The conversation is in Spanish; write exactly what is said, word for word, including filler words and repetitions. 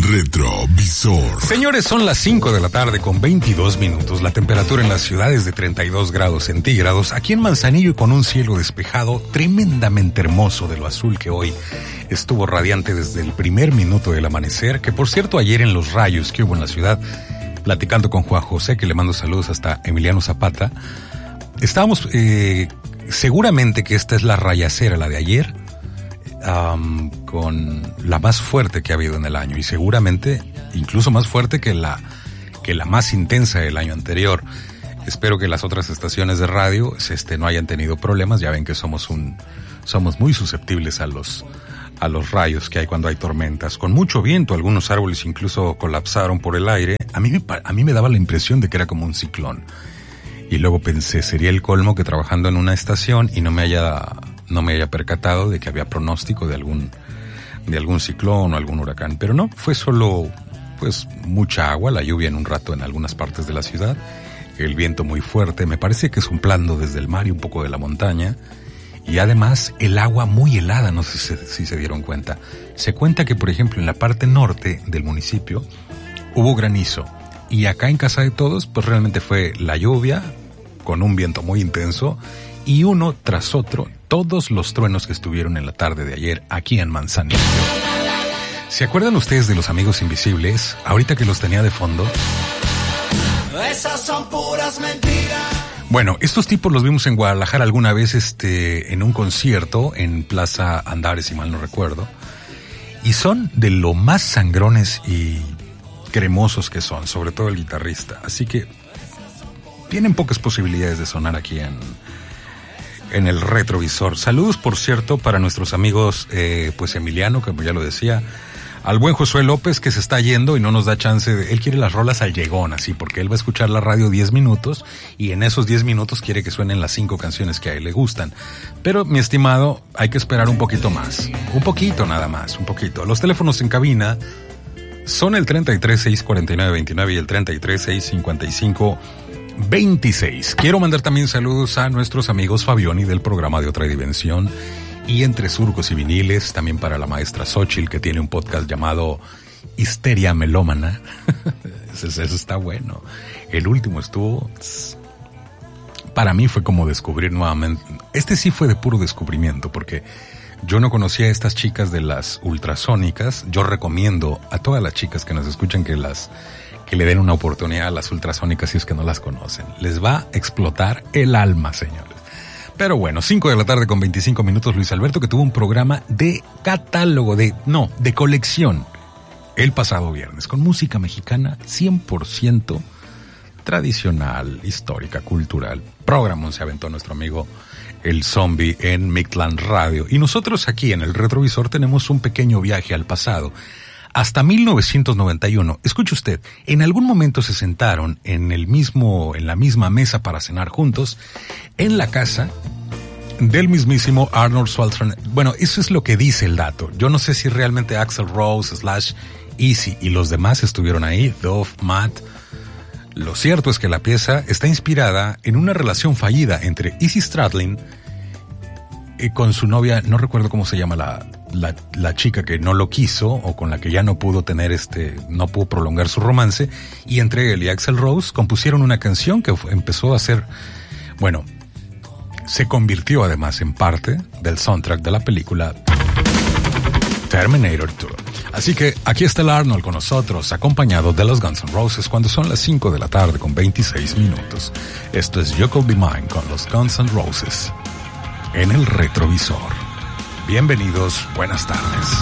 Retrovisor. Señores, son las cinco de la tarde con veintidós minutos. La temperatura en la ciudad es de treinta y dos grados centígrados. Aquí en Manzanillo, con un cielo despejado tremendamente hermoso, de lo azul que hoy estuvo radiante desde el primer minuto del amanecer. Que por cierto, ayer en los rayos que hubo en la ciudad, platicando con Juan José, que le mando saludos hasta Emiliano Zapata, estábamos eh, seguramente que esta es la rayacera, la de ayer, Um, con la más fuerte que ha habido en el año, y seguramente incluso más fuerte que la que la más intensa del año anterior. Espero que las otras estaciones de radio este, no hayan tenido problemas. Ya ven que somos un somos muy susceptibles a los a los rayos que hay cuando hay tormentas, con mucho viento. Algunos árboles incluso colapsaron por el aire. A mí me, a mí me daba la impresión de que era como un ciclón, y luego pensé, sería el colmo que trabajando en una estación y no me haya no me haya percatado de que había pronóstico de algún de algún ciclón o algún huracán. Pero no, fue solo pues mucha agua, la lluvia en un rato en algunas partes de la ciudad, el viento muy fuerte, me parece que soplando desde el mar y un poco de la montaña, y además el agua muy helada. No sé si, si se dieron cuenta. Se cuenta que, por ejemplo, en la parte norte del municipio hubo granizo, y acá en Casa de Todos pues realmente fue la lluvia con un viento muy intenso, y uno tras otro todos los truenos que estuvieron en la tarde de ayer aquí en Manzanillo. ¿Se acuerdan ustedes de los Amigos Invisibles? Ahorita que los tenía de fondo. Esas son puras mentiras. Bueno, estos tipos los vimos en Guadalajara alguna vez este, en un concierto en Plaza Andares, si mal no recuerdo. Y son de lo más sangrones y cremosos que son, sobre todo el guitarrista. Así que tienen pocas posibilidades de sonar aquí en... en el retrovisor. Saludos, por cierto, para nuestros amigos, eh, pues Emiliano, como ya lo decía, al buen Josué López, que se está yendo y no nos da chance de... Él quiere las rolas al llegón, así, porque él va a escuchar la radio diez minutos, y en esos diez minutos quiere que suenen las cinco canciones que a él le gustan. Pero, mi estimado, hay que esperar un poquito más. Un poquito nada más, un poquito. Los teléfonos en cabina son el treinta y tres, seiscientos cuarenta y nueve, veintinueve y el treinta y tres, seiscientos cincuenta y cinco, veintiséis. Quiero mandar también saludos a nuestros amigos Fabioni del programa de Otra Dimensión, y Entre Surcos y Viniles, también para la maestra Xochitl, que tiene un podcast llamado Histeria Melómana. eso, eso está bueno. El último estuvo... Para mí fue como descubrir nuevamente... Este sí fue de puro descubrimiento, porque yo no conocía a estas chicas de las ultrasónicas. Yo recomiendo a todas las chicas que nos escuchan que las... que le den una oportunidad a las ultrasónicas si es que no las conocen. Les va a explotar el alma, señores. Pero bueno, cinco de la tarde con veinticinco minutos. Luis Alberto, que tuvo un programa de catálogo, de no, de colección, el pasado viernes, con música mexicana cien por ciento tradicional, histórica, cultural. Programón se aventó nuestro amigo El Zombie en Mictlán Radio. Y nosotros aquí en el retrovisor tenemos un pequeño viaje al pasado, hasta mil novecientos noventa y uno. Escuche usted, en algún momento se sentaron en el mismo, en la misma mesa para cenar juntos, en la casa del mismísimo Arnold Schwarzenegger. Bueno, eso es lo que dice el dato. Yo no sé si realmente Axl Rose, Slash, Easy y los demás estuvieron ahí, Dove, Matt. Lo cierto es que la pieza está inspirada en una relación fallida entre Izzy Stradlin y con su novia, no recuerdo cómo se llama la... La, la chica que no lo quiso, o con la que ya no pudo tener este, no pudo prolongar su romance, y entre él y Axl Rose compusieron una canción que fue, empezó a ser, bueno, se convirtió además en parte del soundtrack de la película Terminator dos. Así que aquí está el Arnold con nosotros, acompañado de los Guns N' Roses, cuando son las cinco de la tarde con veintiséis minutos. Esto es You Could Be Mine con los Guns N' Roses en el retrovisor. Bienvenidos, buenas tardes.